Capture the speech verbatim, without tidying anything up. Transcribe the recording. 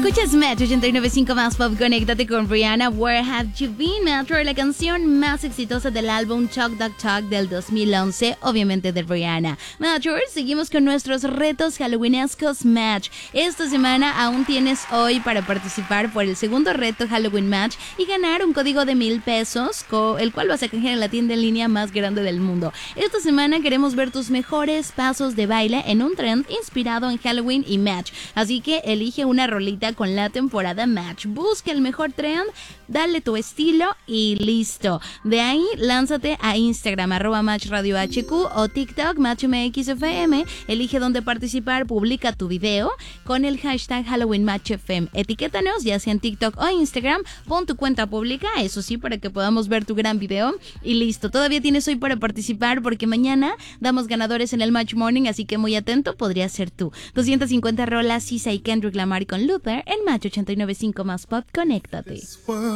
Escuchas Match ochenta y nueve punto cinco más Pop. Conéctate con Rihanna, Where Have You Been, Metro, la canción más exitosa del álbum Talk Talk Talk del dos mil once, obviamente de Rihanna. Metro, seguimos con nuestros retos halloweenescos Match. Esta semana aún tienes hoy para participar por el segundo reto Halloween Match y ganar un código de mil pesos, el cual vas a canjear en la tienda en línea más grande del mundo. Esta semana queremos ver tus mejores pasos de baile en un trend inspirado en Halloween y Match. Así que elige una rolita con la temporada Match. Busca el mejor trend, dale tu estilo y listo. De ahí, lánzate a Instagram, arroba Match Radio H Q o TikTok, Match M X F M. Elige dónde participar, publica tu video con el hashtag Halloween Match F M. Etiquétanos, ya sea en TikTok o Instagram, pon tu cuenta pública, eso sí, para que podamos ver tu gran video y listo. Todavía tienes hoy para participar porque mañana damos ganadores en el Match Morning, así que muy atento, podría ser tú. doscientas cincuenta rolas, Sisa y Kendrick Lamar con Luther en Match ochenta y nueve punto cinco más Pop. Conéctate.